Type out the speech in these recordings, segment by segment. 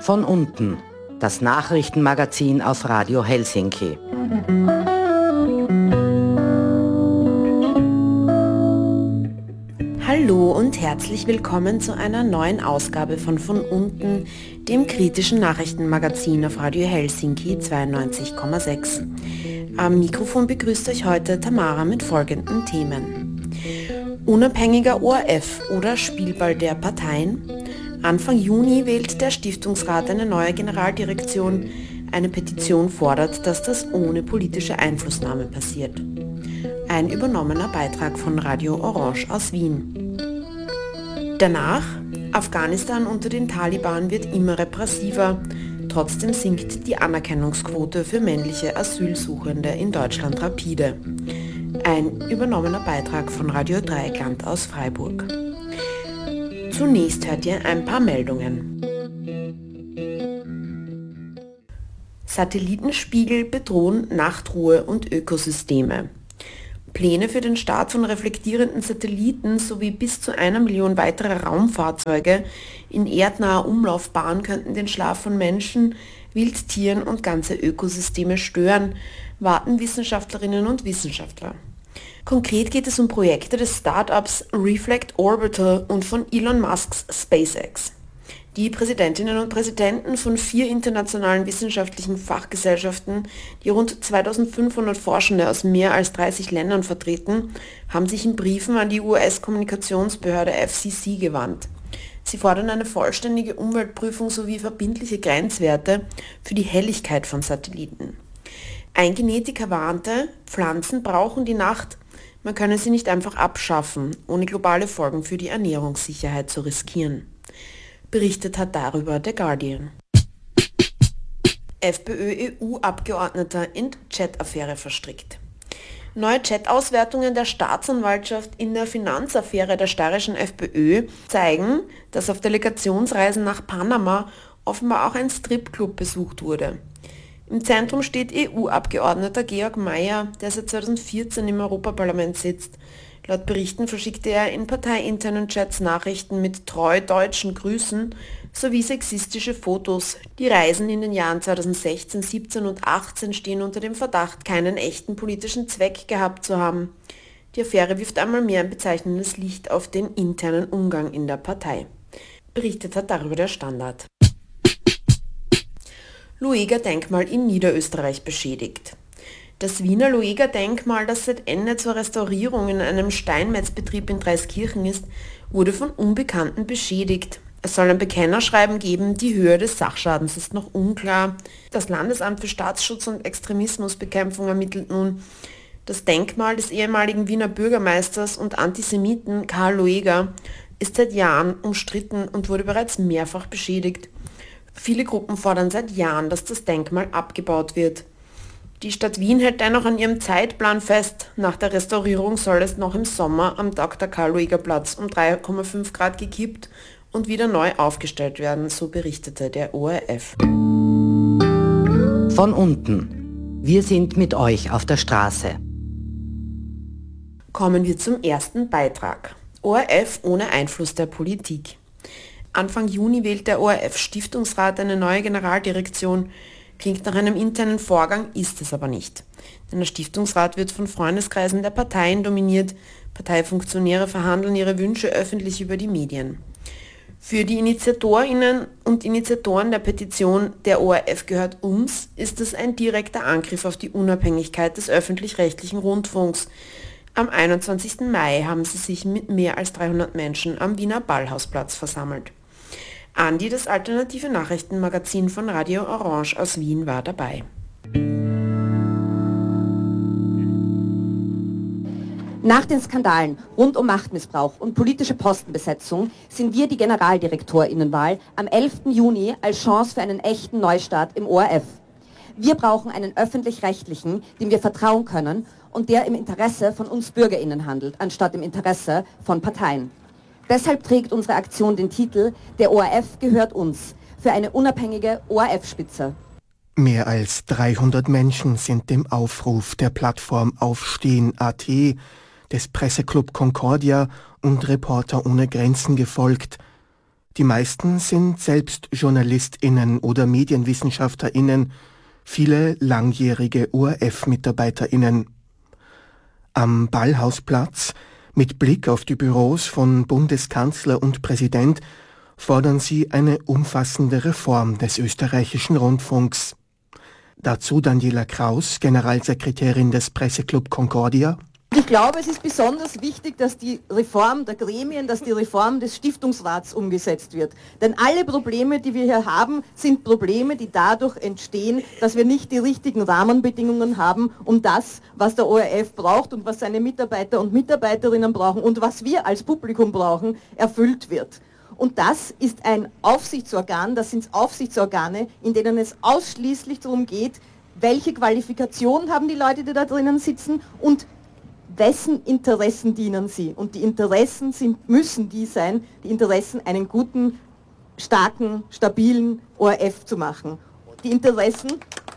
Von unten, das Nachrichtenmagazin auf Radio Helsinki. Hallo und herzlich willkommen zu einer neuen Ausgabe von unten, dem kritischen Nachrichtenmagazin auf Radio Helsinki 92,6. Am Mikrofon begrüßt euch heute Tamara mit folgenden Themen. Unabhängiger ORF oder Spielball der Parteien? Anfang Juni wählt der Stiftungsrat eine neue Generaldirektion. Eine Petition fordert, dass das ohne politische Einflussnahme passiert. Ein übernommener Beitrag von Radio Orange aus Wien. Danach, Afghanistan unter den Taliban wird immer repressiver. Trotzdem sinkt die Anerkennungsquote für männliche Asylsuchende in Deutschland rapide. Ein übernommener Beitrag von Radio Dreieckland aus Freiburg. Zunächst hört ihr ein paar Meldungen. Satellitenspiegel bedrohen Nachtruhe und Ökosysteme. Pläne für den Start von reflektierenden Satelliten sowie bis zu 1 Million weiterer Raumfahrzeuge in erdnaher Umlaufbahn könnten den Schlaf von Menschen, Wildtieren und ganze Ökosysteme stören, warten Wissenschaftlerinnen und Wissenschaftler. Konkret geht es um Projekte des Startups Reflect Orbital und von Elon Musks SpaceX. Die Präsidentinnen und Präsidenten von 4 internationalen wissenschaftlichen Fachgesellschaften, die rund 2500 Forschende aus mehr als 30 Ländern vertreten, haben sich in Briefen an die US-Kommunikationsbehörde FCC gewandt. Sie fordern eine vollständige Umweltprüfung sowie verbindliche Grenzwerte für die Helligkeit von Satelliten. Ein Genetiker warnte, Pflanzen brauchen die Nacht, man könne sie nicht einfach abschaffen, ohne globale Folgen für die Ernährungssicherheit zu riskieren. Berichtet hat darüber The Guardian. FPÖ-EU-Abgeordneter in Chat-Affäre verstrickt. Neue Chat-Auswertungen der Staatsanwaltschaft in der Finanzaffäre der steirischen FPÖ zeigen, dass auf Delegationsreisen nach Panama offenbar auch ein Stripclub besucht wurde. Im Zentrum steht EU-Abgeordneter Georg Mayer, der seit 2014 im Europaparlament sitzt. Laut Berichten verschickte er in parteiinternen Chats Nachrichten mit treu deutschen Grüßen sowie sexistische Fotos. Die Reisen in den Jahren 2016, 17 und 18 stehen unter dem Verdacht, keinen echten politischen Zweck gehabt zu haben. Die Affäre wirft einmal mehr ein bezeichnendes Licht auf den internen Umgang in der Partei. Berichtet hat darüber der Standard. Lueger-Denkmal in Niederösterreich beschädigt. Das Wiener Lueger-Denkmal, das seit Ende zur Restaurierung in einem Steinmetzbetrieb in Dreiskirchen ist, wurde von Unbekannten beschädigt. Es soll ein Bekennerschreiben geben, die Höhe des Sachschadens ist noch unklar. Das Landesamt für Staatsschutz und Extremismusbekämpfung ermittelt nun. Das Denkmal des ehemaligen Wiener Bürgermeisters und Antisemiten Karl Lueger ist seit Jahren umstritten und wurde bereits mehrfach beschädigt. Viele Gruppen fordern seit Jahren, dass das Denkmal abgebaut wird. Die Stadt Wien hält dennoch an ihrem Zeitplan fest. Nach der Restaurierung soll es noch im Sommer am Dr. Karl-Lueger-Platz um 3,5 Grad gekippt und wieder neu aufgestellt werden, so berichtete der ORF. Von unten. Wir sind mit euch auf der Straße. Kommen wir zum ersten Beitrag. ORF ohne Einfluss der Politik. Anfang Juni wählt der ORF-Stiftungsrat eine neue Generaldirektion. Klingt nach einem internen Vorgang, ist es aber nicht. Denn der Stiftungsrat wird von Freundeskreisen der Parteien dominiert. Parteifunktionäre verhandeln ihre Wünsche öffentlich über die Medien. Für die Initiatorinnen und Initiatoren der Petition Der ORF gehört uns ist es ein direkter Angriff auf die Unabhängigkeit des öffentlich-rechtlichen Rundfunks. Am 21. Mai haben sie sich mit mehr als 300 Menschen am Wiener Ballhausplatz versammelt. Andi, das alternative Nachrichtenmagazin von Radio Orange aus Wien, war dabei. Nach den Skandalen rund um Machtmissbrauch und politische Postenbesetzung sind wir die GeneraldirektorInnenwahl am 11. Juni als Chance für einen echten Neustart im ORF. Wir brauchen einen öffentlich-rechtlichen, dem wir vertrauen können und der im Interesse von uns BürgerInnen handelt, anstatt im Interesse von Parteien. Deshalb trägt unsere Aktion den Titel Der ORF gehört uns für eine unabhängige ORF-Spitze. Mehr als 300 Menschen sind dem Aufruf der Plattform Aufstehen.at, des Presseclub Concordia und Reporter ohne Grenzen gefolgt. Die meisten sind selbst JournalistInnen oder MedienwissenschaftlerInnen, viele langjährige ORF-MitarbeiterInnen. Am Ballhausplatz, mit Blick auf die Büros von Bundeskanzler und Präsident, fordern sie eine umfassende Reform des österreichischen Rundfunks. Dazu Daniela Kraus, Generalsekretärin des Presseclub Concordia. Ich glaube, es ist besonders wichtig, dass die Reform der Gremien, dass die Reform des Stiftungsrats umgesetzt wird. Denn alle Probleme, die wir hier haben, sind Probleme, die dadurch entstehen, dass wir nicht die richtigen Rahmenbedingungen haben, um das, was der ORF braucht und was seine Mitarbeiter und Mitarbeiterinnen brauchen und was wir als Publikum brauchen, erfüllt wird. Und das ist ein Aufsichtsorgan, das sind Aufsichtsorgane, in denen es ausschließlich darum geht, welche Qualifikation haben die Leute, die da drinnen sitzen und wessen Interessen dienen sie. Und die Interessen müssen die sein, die Interessen, einen guten, starken, stabilen ORF zu machen. Die Interessen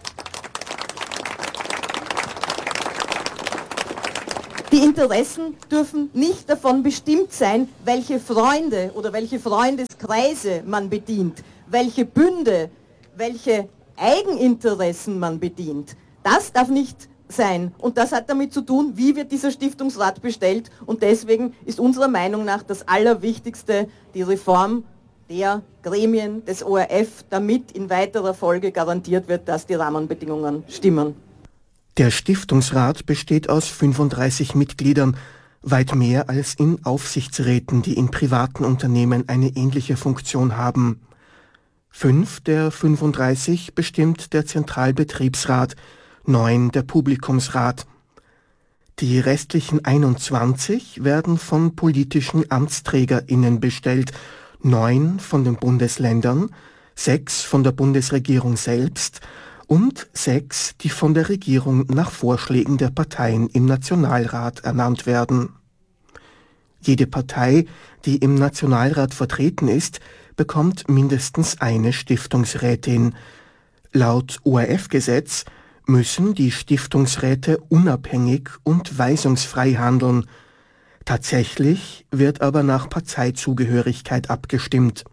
dürfen nicht davon bestimmt sein, welche Freunde oder welche Freundeskreise man bedient, welche Bünde, welche Eigeninteressen man bedient. Das darf nicht sein. Und das hat damit zu tun, wie wird dieser Stiftungsrat bestellt. Und deswegen ist unserer Meinung nach das Allerwichtigste die Reform der Gremien des ORF, damit in weiterer Folge garantiert wird, dass die Rahmenbedingungen stimmen. Der Stiftungsrat besteht aus 35 Mitgliedern, weit mehr als in Aufsichtsräten, die in privaten Unternehmen eine ähnliche Funktion haben. 5 der 35 bestimmt der Zentralbetriebsrat, 9 der Publikumsrat. Die restlichen 21 werden von politischen AmtsträgerInnen bestellt, 9 von den Bundesländern, 6 von der Bundesregierung selbst und 6, die von der Regierung nach Vorschlägen der Parteien im Nationalrat ernannt werden. Jede Partei, die im Nationalrat vertreten ist, bekommt mindestens eine Stiftungsrätin. Laut ORF-Gesetz müssen die Stiftungsräte unabhängig und weisungsfrei handeln. Tatsächlich wird aber nach Parteizugehörigkeit abgestimmt.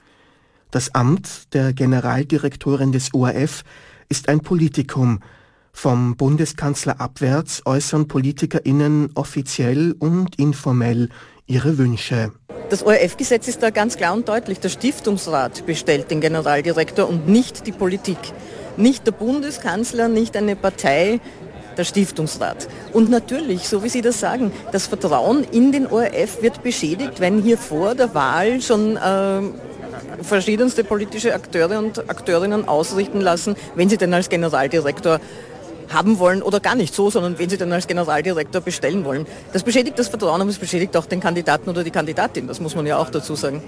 Das Amt der Generaldirektorin des ORF ist ein Politikum. Vom Bundeskanzler abwärts äußern PolitikerInnen offiziell und informell ihre Wünsche. Das ORF-Gesetz ist da ganz klar und deutlich. Der Stiftungsrat bestellt den Generaldirektor und nicht die Politik. Nicht der Bundeskanzler, nicht eine Partei, der Stiftungsrat. Und natürlich, so wie Sie das sagen, das Vertrauen in den ORF wird beschädigt, wenn hier vor der Wahl schon verschiedenste politische Akteure und Akteurinnen ausrichten lassen, wenn sie denn als Generaldirektor haben wollen oder gar nicht so, sondern wenn sie dann als Generaldirektor bestellen wollen. Das beschädigt das Vertrauen, aber es beschädigt auch den Kandidaten oder die Kandidatin, das muss man ja auch dazu sagen.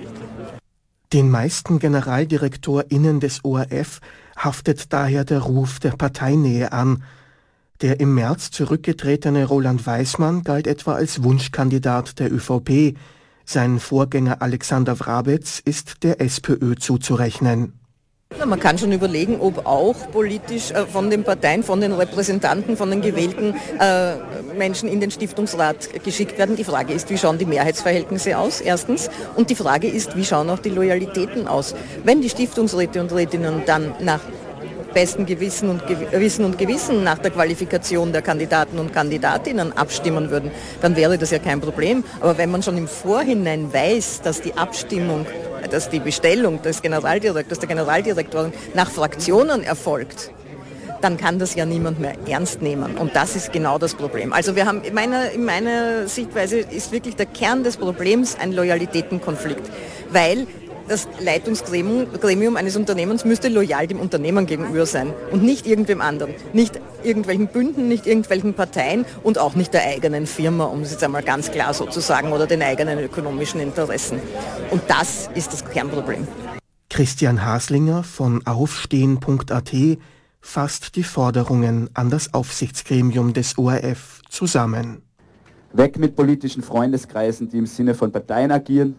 Den meisten GeneraldirektorInnen des ORF haftet daher der Ruf der Parteinähe an. Der im März zurückgetretene Roland Weismann galt etwa als Wunschkandidat der ÖVP. Sein Vorgänger Alexander Wrabetz ist der SPÖ zuzurechnen. Man kann schon überlegen, ob auch politisch von den Parteien, von den Repräsentanten, von den gewählten Menschen in den Stiftungsrat geschickt werden. Die Frage ist, wie schauen die Mehrheitsverhältnisse aus, erstens. Und die Frage ist, wie schauen auch die Loyalitäten aus. Wenn die Stiftungsräte und Rätinnen dann nach bestem Gewissen und Gewissen nach der Qualifikation der Kandidaten und Kandidatinnen abstimmen würden, dann wäre das ja kein Problem. Aber wenn man schon im Vorhinein weiß, dass die Abstimmung, dass die Bestellung des Generaldirektors, der Generaldirektorin nach Fraktionen erfolgt, dann kann das ja niemand mehr ernst nehmen. Und das ist genau das Problem. Also wir haben in meiner Sichtweise ist wirklich der Kern des Problems ein Loyalitätenkonflikt, weil das Leitungsgremium eines Unternehmens müsste loyal dem Unternehmen gegenüber sein und nicht irgendwem anderen, nicht irgendwelchen Bünden, nicht irgendwelchen Parteien und auch nicht der eigenen Firma, um es jetzt einmal ganz klar so zu sagen, oder den eigenen ökonomischen Interessen. Und das ist das Kernproblem. Christian Haslinger von aufstehen.at fasst die Forderungen an das Aufsichtsgremium des ORF zusammen. Weg mit politischen Freundeskreisen, die im Sinne von Parteien agieren,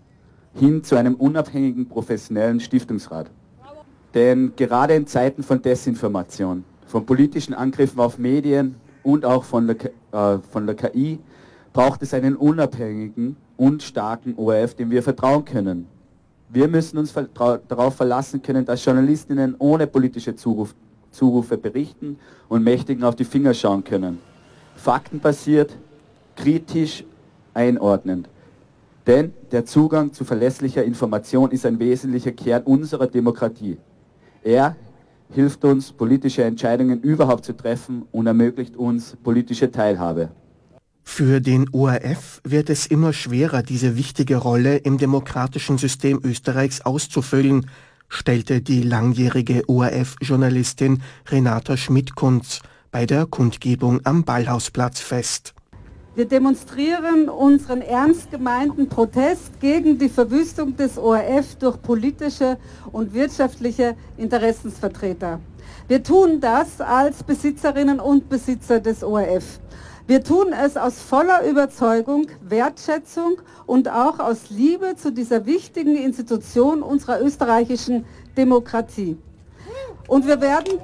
hin zu einem unabhängigen, professionellen Stiftungsrat. Denn gerade in Zeiten von Desinformation, von politischen Angriffen auf Medien und auch von der KI, braucht es einen unabhängigen und starken ORF, dem wir vertrauen können. Wir müssen uns darauf verlassen können, dass Journalistinnen ohne politische Zurufe berichten und Mächtigen auf die Finger schauen können. Faktenbasiert, kritisch, einordnend. Denn der Zugang zu verlässlicher Information ist ein wesentlicher Kern unserer Demokratie. Er hilft uns, politische Entscheidungen überhaupt zu treffen und ermöglicht uns politische Teilhabe. Für den ORF wird es immer schwerer, diese wichtige Rolle im demokratischen System Österreichs auszufüllen, stellte die langjährige ORF-Journalistin Renata Schmidt-Kunz bei der Kundgebung am Ballhausplatz fest. Wir demonstrieren unseren ernst gemeinten Protest gegen die Verwüstung des ORF durch politische und wirtschaftliche Interessensvertreter. Wir tun das als Besitzerinnen und Besitzer des ORF. Wir tun es aus voller Überzeugung, Wertschätzung und auch aus Liebe zu dieser wichtigen Institution unserer österreichischen Demokratie. Und wir werden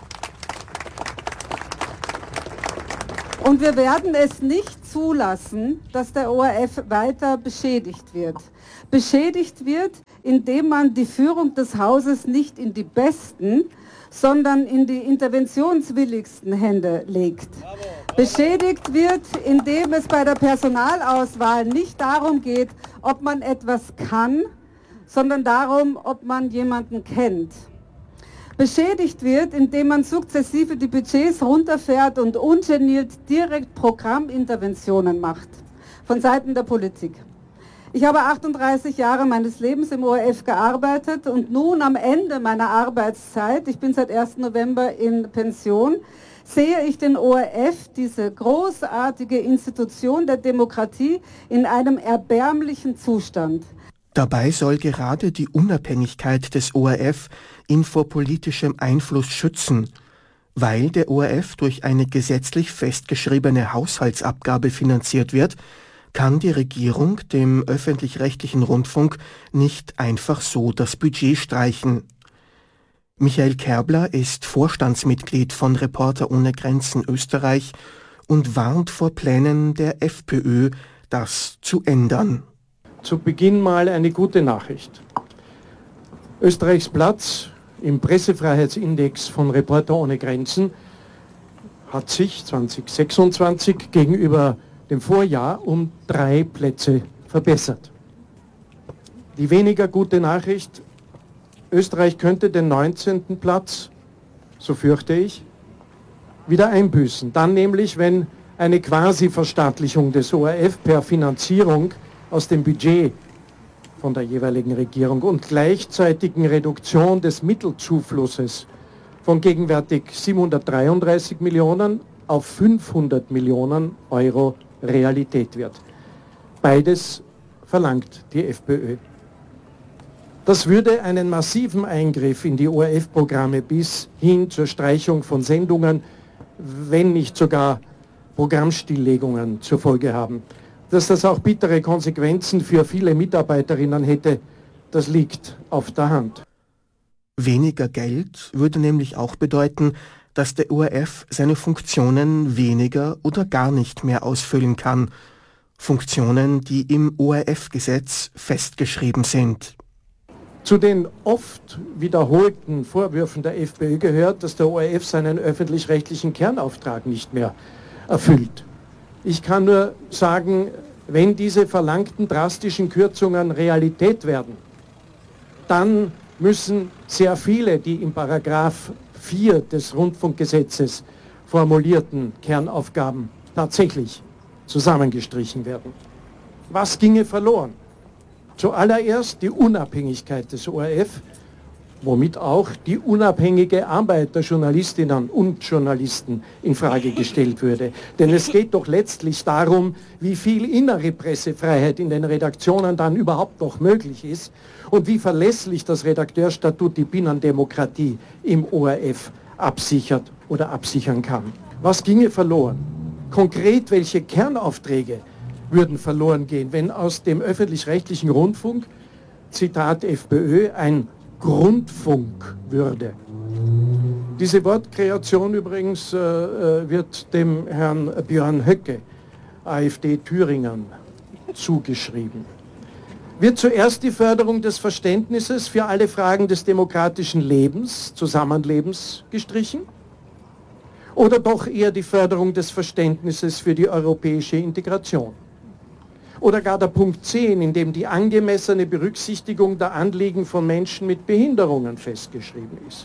es nicht zulassen, dass der ORF weiter beschädigt wird. Beschädigt wird, indem man die Führung des Hauses nicht in die besten, sondern in die interventionswilligsten Hände legt. Beschädigt wird, indem es bei der Personalauswahl nicht darum geht, ob man etwas kann, sondern darum, ob man jemanden kennt. Beschädigt wird, indem man sukzessive die Budgets runterfährt und ungeniert direkt Programminterventionen macht von Seiten der Politik. Ich habe 38 Jahre meines Lebens im ORF gearbeitet und nun am Ende meiner Arbeitszeit, ich bin seit 1. November in Pension, sehe ich den ORF, diese großartige Institution der Demokratie, in einem erbärmlichen Zustand. Dabei soll gerade die Unabhängigkeit des ORF ihn vor politischem Einfluss schützen, weil der ORF durch eine gesetzlich festgeschriebene Haushaltsabgabe finanziert wird, kann die Regierung dem öffentlich-rechtlichen Rundfunk nicht einfach so das Budget streichen. Michael Kerbler ist Vorstandsmitglied von Reporter ohne Grenzen Österreich und warnt vor Plänen der FPÖ, das zu ändern. Zu Beginn mal eine gute Nachricht. Österreichs Platz im Pressefreiheitsindex von Reporter ohne Grenzen hat sich 2026 gegenüber dem Vorjahr um 3 Plätze verbessert. Die weniger gute Nachricht: Österreich könnte den 19. Platz, so fürchte ich, wieder einbüßen. Dann nämlich, wenn eine Quasi-Verstaatlichung des ORF per Finanzierung aus dem Budget von der jeweiligen Regierung und gleichzeitigen Reduktion des Mittelzuflusses von gegenwärtig 733 Millionen auf 500 Millionen Euro Realität wird. Beides verlangt die FPÖ. Das würde einen massiven Eingriff in die ORF-Programme bis hin zur Streichung von Sendungen, wenn nicht sogar Programmstilllegungen zur Folge haben. Dass das auch bittere Konsequenzen für viele Mitarbeiterinnen hätte, das liegt auf der Hand. Weniger Geld würde nämlich auch bedeuten, dass der ORF seine Funktionen weniger oder gar nicht mehr ausfüllen kann. Funktionen, die im ORF-Gesetz festgeschrieben sind. Zu den oft wiederholten Vorwürfen der FPÖ gehört, dass der ORF seinen öffentlich-rechtlichen Kernauftrag nicht mehr erfüllt. Ich kann nur sagen, wenn diese verlangten drastischen Kürzungen Realität werden, dann müssen sehr viele, die im Paragraph 4 des Rundfunkgesetzes formulierten Kernaufgaben tatsächlich zusammengestrichen werden. Was ginge verloren? Zuallererst die Unabhängigkeit des ORF, womit auch die unabhängige Arbeit der Journalistinnen und Journalisten in Frage gestellt würde. Denn es geht doch letztlich darum, wie viel innere Pressefreiheit in den Redaktionen dann überhaupt noch möglich ist und wie verlässlich das Redakteurstatut die Binnendemokratie im ORF absichert oder absichern kann. Was ginge verloren? Konkret, welche Kernaufträge würden verloren gehen, wenn aus dem öffentlich-rechtlichen Rundfunk, Zitat FPÖ, ein Grundfunk würde? Diese Wortkreation übrigens wird dem Herrn Björn Höcke, AfD Thüringen, zugeschrieben. Wird zuerst die Förderung des Verständnisses für alle Fragen des demokratischen Lebens, Zusammenlebens gestrichen? Oder doch eher die Förderung des Verständnisses für die europäische Integration? Oder gar der Punkt 10, in dem die angemessene Berücksichtigung der Anliegen von Menschen mit Behinderungen festgeschrieben ist?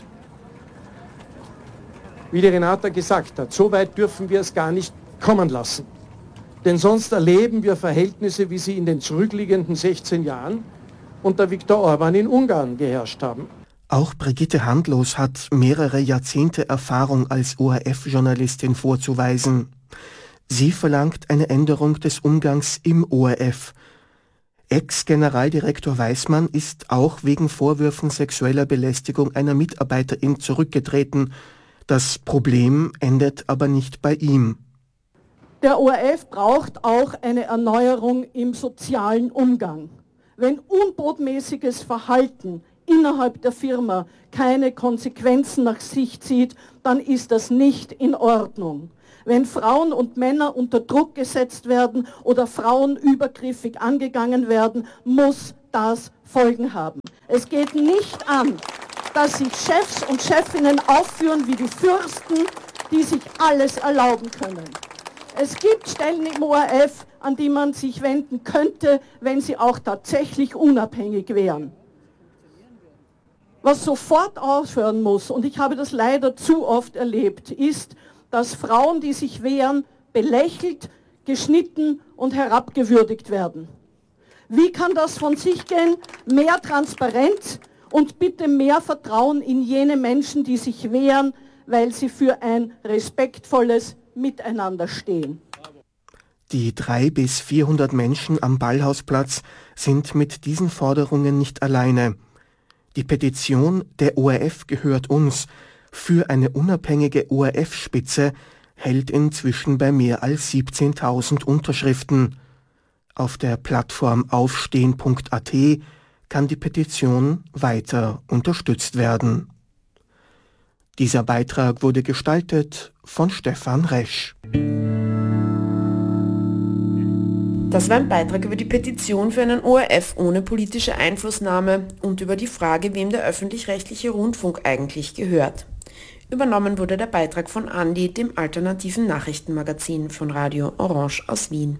Wie die Renata gesagt hat, so weit dürfen wir es gar nicht kommen lassen. Denn sonst erleben wir Verhältnisse, wie sie in den zurückliegenden 16 Jahren unter Viktor Orban in Ungarn geherrscht haben. Auch Brigitte Handlos hat mehrere Jahrzehnte Erfahrung als ORF-Journalistin vorzuweisen. Sie verlangt eine Änderung des Umgangs im ORF. Ex-Generaldirektor Weismann ist auch wegen Vorwürfen sexueller Belästigung einer Mitarbeiterin zurückgetreten. Das Problem endet aber nicht bei ihm. Der ORF braucht auch eine Erneuerung im sozialen Umgang. Wenn unbotmäßiges Verhalten innerhalb der Firma keine Konsequenzen nach sich zieht, dann ist das nicht in Ordnung. Wenn Frauen und Männer unter Druck gesetzt werden oder Frauen übergriffig angegangen werden, muss das Folgen haben. Es geht nicht an, dass sich Chefs und Chefinnen aufführen wie die Fürsten, die sich alles erlauben können. Es gibt Stellen im ORF, an die man sich wenden könnte, wenn sie auch tatsächlich unabhängig wären. Was sofort aufhören muss, und ich habe das leider zu oft erlebt, ist, dass Frauen, die sich wehren, belächelt, geschnitten und herabgewürdigt werden. Wie kann das von sich gehen? Mehr Transparenz und bitte mehr Vertrauen in jene Menschen, die sich wehren, weil sie für ein respektvolles Miteinander stehen. Die 300 bis 400 Menschen am Ballhausplatz sind mit diesen Forderungen nicht alleine. Die Petition "Der ORF gehört uns" für eine unabhängige ORF-Spitze hält inzwischen bei mehr als 17.000 Unterschriften. Auf der Plattform aufstehen.at kann die Petition weiter unterstützt werden. Dieser Beitrag wurde gestaltet von Stefan Resch. Das war ein Beitrag über die Petition für einen ORF ohne politische Einflussnahme und über die Frage, wem der öffentlich-rechtliche Rundfunk eigentlich gehört. Übernommen wurde der Beitrag von Andi, dem alternativen Nachrichtenmagazin von Radio Orange aus Wien.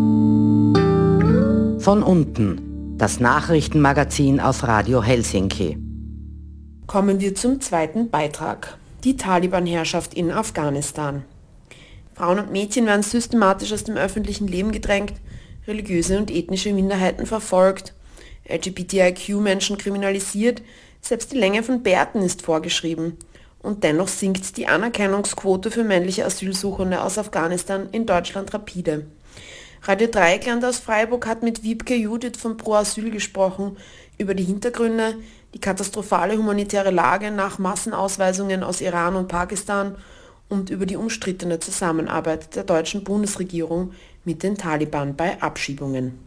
Von unten, das Nachrichtenmagazin aus Radio Helsinki. Kommen wir zum zweiten Beitrag. Die Taliban-Herrschaft in Afghanistan. Frauen und Mädchen werden systematisch aus dem öffentlichen Leben gedrängt, religiöse und ethnische Minderheiten verfolgt, LGBTIQ-Menschen kriminalisiert, selbst die Länge von Bärten ist vorgeschrieben. Und dennoch sinkt die Anerkennungsquote für männliche Asylsuchende aus Afghanistan in Deutschland rapide. Radio Dreieckland aus Freiburg hat mit Wiebke Judith von Pro Asyl gesprochen über die Hintergründe, die katastrophale humanitäre Lage nach Massenausweisungen aus Iran und Pakistan und über die umstrittene Zusammenarbeit der deutschen Bundesregierung mit den Taliban bei Abschiebungen.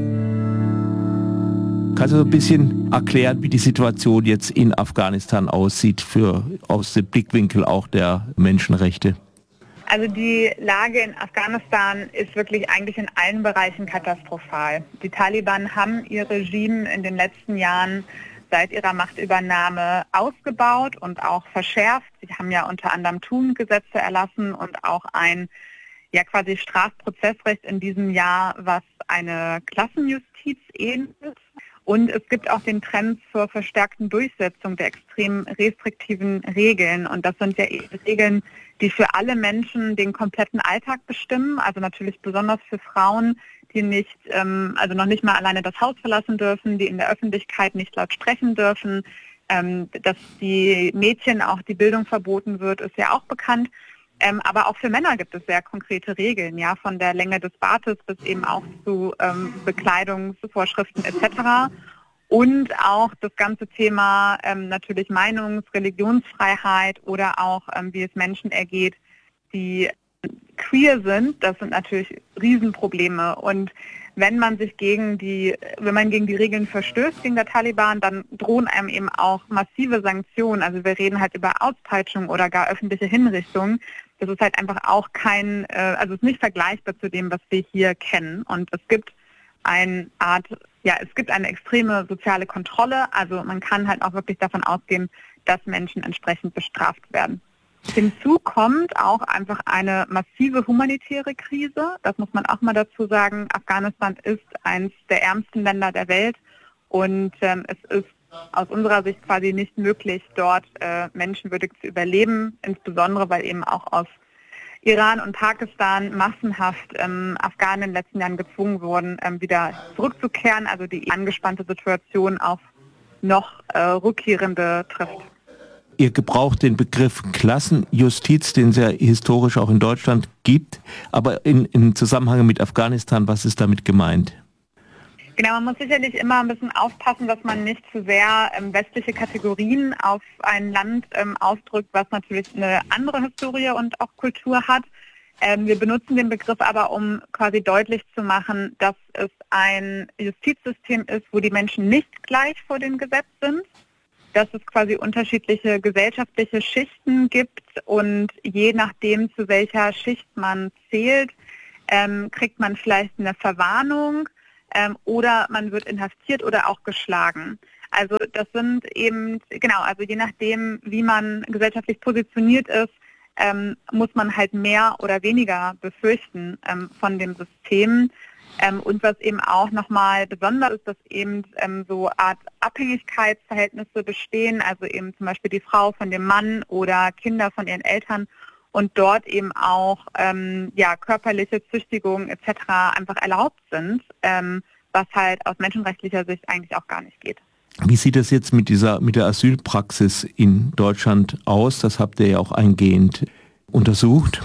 Kannst du so ein bisschen erklären, wie die Situation jetzt in Afghanistan aussieht, aus dem Blickwinkel auch der Menschenrechte? Also die Lage in Afghanistan ist wirklich eigentlich in allen Bereichen katastrophal. Die Taliban haben ihr Regime in den letzten Jahren seit ihrer Machtübernahme ausgebaut und auch verschärft. Sie haben ja unter anderem Thun-Gesetze erlassen und auch ein quasi Strafprozessrecht in diesem Jahr, was eine Klassenjustiz ähnelt. Und es gibt auch den Trend zur verstärkten Durchsetzung der extrem restriktiven Regeln. Und das sind ja Regeln, die für alle Menschen den kompletten Alltag bestimmen. Also natürlich besonders für Frauen, die nicht, noch nicht mal alleine das Haus verlassen dürfen, die in der Öffentlichkeit nicht laut sprechen dürfen. Dass die Mädchen auch die Bildung verboten wird, ist ja auch bekannt. Aber auch für Männer gibt es sehr konkrete Regeln, ja, von der Länge des Bartes bis eben auch zu Bekleidungsvorschriften etc. Und auch das ganze Thema natürlich Meinungs-, Religionsfreiheit oder auch wie es Menschen ergeht, die queer sind. Das sind natürlich Riesenprobleme. Und wenn man gegen die Regeln verstößt gegen der Taliban, dann drohen einem eben auch massive Sanktionen. Also wir reden halt über Auspeitschung oder gar öffentliche Hinrichtung. Das ist halt einfach auch es ist nicht vergleichbar zu dem, was wir hier kennen. Und es gibt eine Art es gibt eine extreme soziale Kontrolle, also man kann halt auch wirklich davon ausgehen, dass Menschen entsprechend bestraft werden. Hinzu kommt auch einfach eine massive humanitäre Krise. Das muss man auch mal dazu sagen. Afghanistan ist eines der ärmsten Länder der Welt und es ist aus unserer Sicht quasi nicht möglich, dort menschenwürdig zu überleben, insbesondere weil eben auch aus Iran und Pakistan massenhaft Afghanen in den letzten Jahren gezwungen wurden, wieder zurückzukehren, also die angespannte Situation auf noch Rückkehrende trifft. Ihr gebraucht den Begriff Klassenjustiz, den es ja historisch auch in Deutschland gibt, aber im Zusammenhang mit Afghanistan, was ist damit gemeint? Genau, man muss sicherlich immer ein bisschen aufpassen, dass man nicht zu sehr westliche Kategorien auf ein Land ausdrückt, was natürlich eine andere Historie und auch Kultur hat. Wir benutzen den Begriff aber, um quasi deutlich zu machen, dass es ein Justizsystem ist, wo die Menschen nicht gleich vor dem Gesetz sind, dass es quasi unterschiedliche gesellschaftliche Schichten gibt und je nachdem, zu welcher Schicht man zählt, kriegt man vielleicht eine Verwarnung oder man wird inhaftiert oder auch geschlagen. Also das sind eben, also je nachdem, wie man gesellschaftlich positioniert ist, muss man halt mehr oder weniger befürchten von dem System. Und was eben auch nochmal besonders ist, dass eben so Art Abhängigkeitsverhältnisse bestehen, also eben zum Beispiel die Frau von dem Mann oder Kinder von ihren Eltern und dort eben auch körperliche Züchtigungen etc. einfach erlaubt sind, was halt aus menschenrechtlicher Sicht eigentlich auch gar nicht geht. Wie sieht es jetzt mit der Asylpraxis in Deutschland aus? Das habt ihr ja auch eingehend untersucht.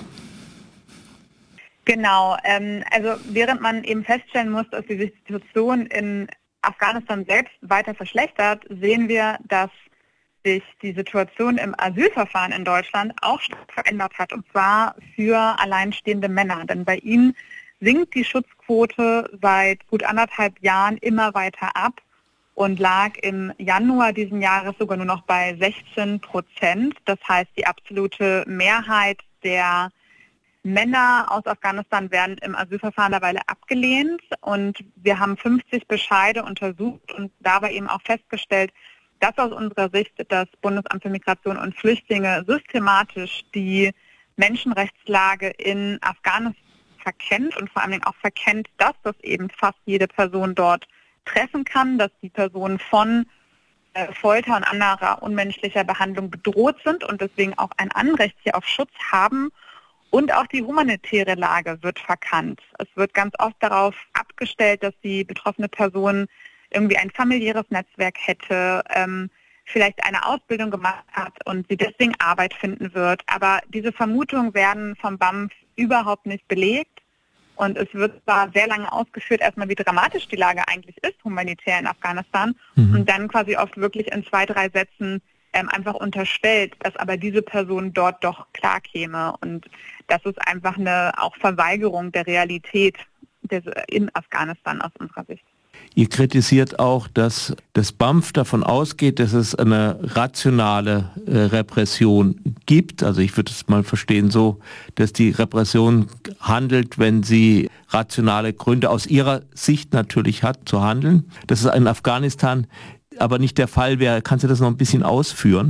Genau, also während man eben feststellen muss, dass die Situation in Afghanistan selbst weiter verschlechtert, sehen wir, dass sich die Situation im Asylverfahren in Deutschland auch stark verändert hat, und zwar für alleinstehende Männer. Denn bei ihnen sinkt die Schutzquote seit gut 1,5 Jahren immer weiter ab und lag im Januar diesen Jahres sogar nur noch bei 16%. Das heißt, die absolute Mehrheit der Männer aus Afghanistan werden im Asylverfahren mittlerweile abgelehnt und wir haben 50 Bescheide untersucht und dabei eben auch festgestellt, dass aus unserer Sicht das Bundesamt für Migration und Flüchtlinge systematisch die Menschenrechtslage in Afghanistan verkennt und vor allen Dingen auch verkennt, dass das eben fast jede Person dort treffen kann, dass die Personen von Folter und anderer unmenschlicher Behandlung bedroht sind und deswegen auch ein Anrecht hier auf Schutz haben. Und auch die humanitäre Lage wird verkannt. Es wird ganz oft darauf abgestellt, dass die betroffene Person irgendwie ein familiäres Netzwerk hätte, vielleicht eine Ausbildung gemacht hat und sie deswegen Arbeit finden wird. Aber diese Vermutungen werden vom BAMF überhaupt nicht belegt. Und es wird zwar sehr lange ausgeführt, erstmal wie dramatisch die Lage eigentlich ist, humanitär in Afghanistan, und dann quasi oft wirklich in 2, 3 Sätzen einfach unterstellt, dass aber diese Person dort doch klar käme. Und das ist einfach eine auch Verweigerung der Realität in Afghanistan aus unserer Sicht. Ihr kritisiert auch, dass das BAMF davon ausgeht, dass es eine rationale Repression gibt. Also ich würde es mal verstehen so, dass die Repression handelt, wenn sie rationale Gründe aus ihrer Sicht natürlich hat, zu handeln. Das ist in Afghanistan aber nicht der Fall wäre. Kannst du das noch ein bisschen ausführen?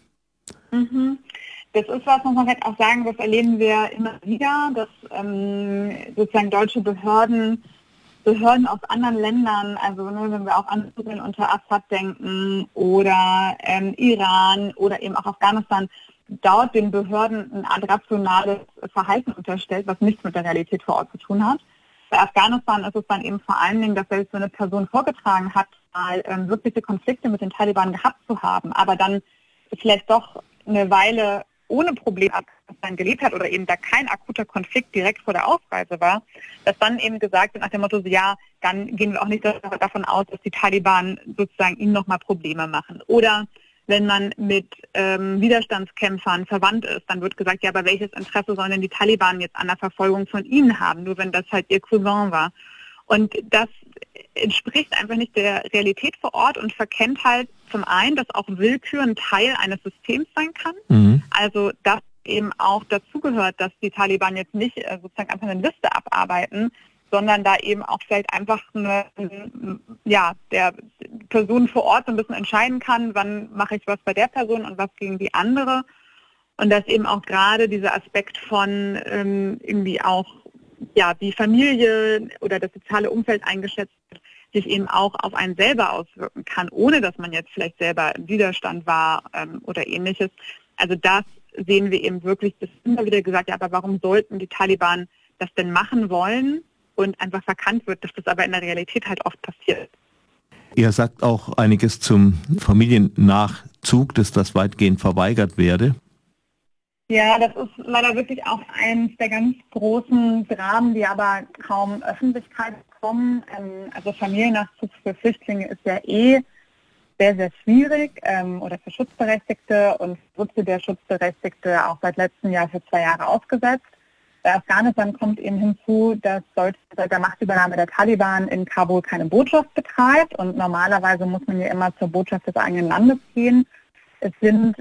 Das ist was, muss man halt auch sagen, das erleben wir immer wieder, dass sozusagen deutsche Behörden aus anderen Ländern, also wenn wir auch an Syrien unter Assad denken oder Iran oder eben auch Afghanistan, dort den Behörden eine Art rationales Verhalten unterstellt, was nichts mit der Realität vor Ort zu tun hat. Bei Afghanistan ist es dann eben vor allen Dingen, dass selbst so eine Person vorgetragen hat, mal wirkliche Konflikte mit den Taliban gehabt zu haben, aber dann vielleicht doch eine Weile ohne Probleme Afghanistan gelebt hat oder eben da kein akuter Konflikt direkt vor der Ausreise war, dass dann eben gesagt wird nach dem Motto, so, ja, dann gehen wir auch nicht davon aus, dass die Taliban sozusagen ihnen nochmal Probleme machen. Oder wenn man mit Widerstandskämpfern verwandt ist, dann wird gesagt, ja, aber welches Interesse sollen denn die Taliban jetzt an der Verfolgung von ihnen haben, nur wenn das halt ihr Cousin war. Und das entspricht einfach nicht der Realität vor Ort und verkennt halt zum einen, dass auch Willkür ein Teil eines Systems sein kann. Also dass eben auch dazugehört, dass die Taliban jetzt nicht sozusagen einfach eine Liste abarbeiten, sondern da eben auch vielleicht einfach der Person vor Ort so ein bisschen entscheiden kann, wann mache ich was bei der Person und was gegen die andere. Und dass eben auch gerade dieser Aspekt von irgendwie auch, wie Familie oder das soziale Umfeld eingeschätzt wird, sich eben auch auf einen selber auswirken kann, ohne dass man jetzt vielleicht selber im Widerstand war oder ähnliches. Also das sehen wir eben wirklich, das ist immer wieder gesagt, ja, aber warum sollten die Taliban das denn machen wollen? Und einfach verkannt wird, dass das aber in der Realität halt oft passiert. Er sagt auch einiges zum Familiennachzug, dass das weitgehend verweigert werde. Ja, das ist leider wirklich auch eines der ganz großen Dramen, die aber kaum Öffentlichkeit bekommen. Also Familiennachzug für Flüchtlinge ist ja sehr, sehr schwierig oder für Schutzberechtigte und wurde der Schutzberechtigte auch seit letztem Jahr für 2 Jahre ausgesetzt. Bei Afghanistan kommt eben hinzu, dass Deutschland seit der Machtübernahme der Taliban in Kabul keine Botschaft betreibt und normalerweise muss man ja immer zur Botschaft des eigenen Landes gehen. Es sind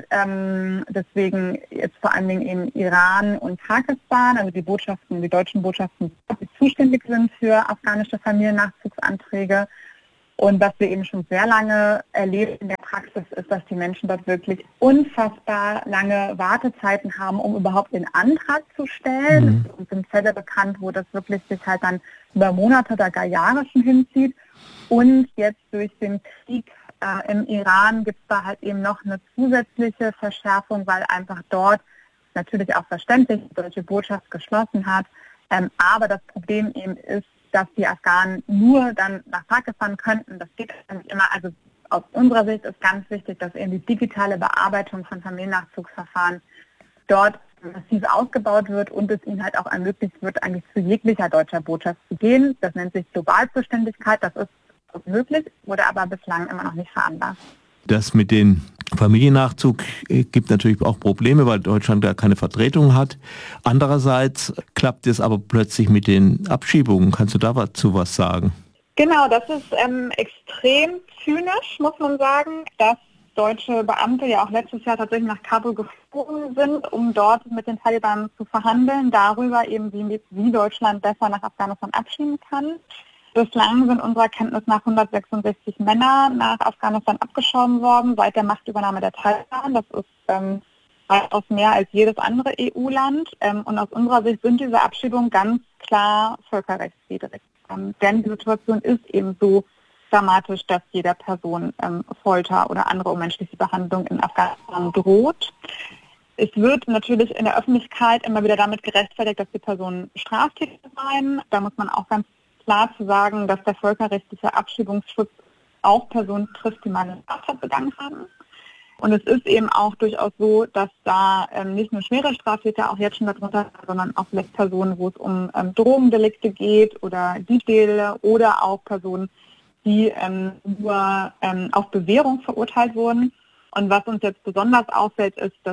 deswegen jetzt vor allen Dingen eben Iran und Pakistan, also die deutschen Botschaften, die zuständig sind für afghanische Familiennachzugsanträge. Und was wir eben schon sehr lange erleben in der Praxis ist, dass die Menschen dort wirklich unfassbar lange Wartezeiten haben, um überhaupt den Antrag zu stellen. Es sind Fälle bekannt, wo das wirklich sich halt dann über Monate oder gar Jahre schon hinzieht. Und jetzt durch den Krieg im Iran gibt es da halt eben noch eine zusätzliche Verschärfung, weil einfach dort natürlich auch verständlich die deutsche Botschaft geschlossen hat. Aber das Problem eben ist, dass die Afghanen nur dann nach Pakistan könnten. Das geht nicht immer. Also aus unserer Sicht ist ganz wichtig, dass eben die digitale Bearbeitung von Familiennachzugsverfahren dort massiv ausgebaut wird und es ihnen halt auch ermöglicht wird, eigentlich zu jeglicher deutscher Botschaft zu gehen. Das nennt sich Globalzuständigkeit. Das ist möglich, wurde aber bislang immer noch nicht veranlasst. Das mit dem Familiennachzug gibt natürlich auch Probleme, weil Deutschland da keine Vertretung hat. Andererseits klappt es aber plötzlich mit den Abschiebungen. Kannst du dazu was sagen? Genau, das ist extrem zynisch, muss man sagen, dass deutsche Beamte ja auch letztes Jahr tatsächlich nach Kabul geflogen sind, um dort mit den Taliban zu verhandeln, darüber eben, wie Deutschland besser nach Afghanistan abschieben kann. Bislang sind unserer Kenntnis nach 166 Männer nach Afghanistan abgeschoben worden, seit der Machtübernahme der Taliban. Das ist weitaus mehr als jedes andere EU-Land. Und aus unserer Sicht sind diese Abschiebungen ganz klar völkerrechtswidrig. Denn die Situation ist eben so dramatisch, dass jeder Person Folter oder andere unmenschliche Behandlung in Afghanistan droht. Es wird natürlich in der Öffentlichkeit immer wieder damit gerechtfertigt, dass die Personen straftätig seien. Da muss man auch ganz klar zu sagen, dass der völkerrechtliche Abschiebungsschutz auch Personen trifft, die mal eine Straftat begangen haben. Und es ist eben auch durchaus so, dass da nicht nur schwere Straftäter auch jetzt schon darunter sind, sondern auch vielleicht Personen, wo es um Drogendelikte geht oder Diebstähle oder auch Personen, die nur auf Bewährung verurteilt wurden. Und was uns jetzt besonders auffällt, ist, dass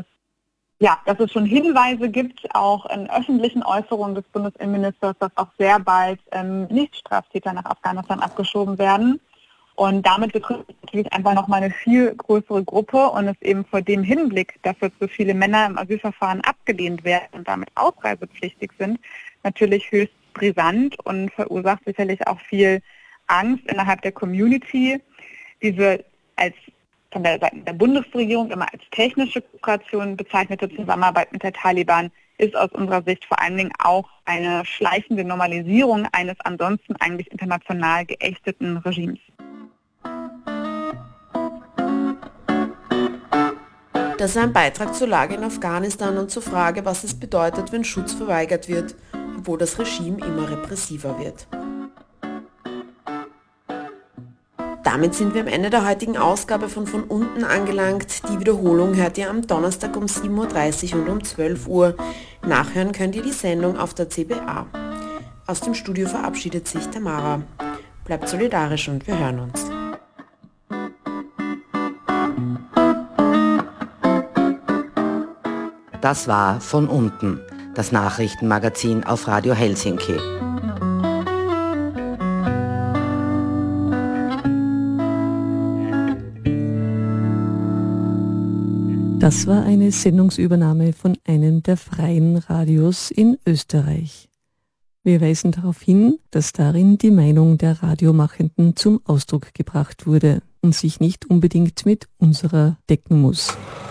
es schon Hinweise gibt, auch in öffentlichen Äußerungen des Bundesinnenministers, dass auch sehr bald Nichtstraftäter nach Afghanistan abgeschoben werden. Und damit betrifft es natürlich einfach nochmal eine viel größere Gruppe und es eben vor dem Hinblick, dass jetzt so viele Männer im Asylverfahren abgelehnt werden und damit ausreisepflichtig sind, natürlich höchst brisant und verursacht sicherlich auch viel Angst innerhalb der Community. Diese als von der Seite der Bundesregierung immer als technische Kooperation bezeichnete Zusammenarbeit mit der Taliban ist aus unserer Sicht vor allen Dingen auch eine schleichende Normalisierung eines ansonsten eigentlich international geächteten Regimes. Das ist ein Beitrag zur Lage in Afghanistan und zur Frage, was es bedeutet, wenn Schutz verweigert wird, obwohl das Regime immer repressiver wird. Damit sind wir am Ende der heutigen Ausgabe von unten angelangt. Die Wiederholung hört ihr am Donnerstag um 7.30 Uhr und um 12 Uhr. Nachhören könnt ihr die Sendung auf der CBA. Aus dem Studio verabschiedet sich Tamara. Bleibt solidarisch und wir hören uns. Das war Von unten, das Nachrichtenmagazin auf Radio Helsinki. Das war eine Sendungsübernahme von einem der freien Radios in Österreich. Wir weisen darauf hin, dass darin die Meinung der Radiomachenden zum Ausdruck gebracht wurde und sich nicht unbedingt mit unserer decken muss.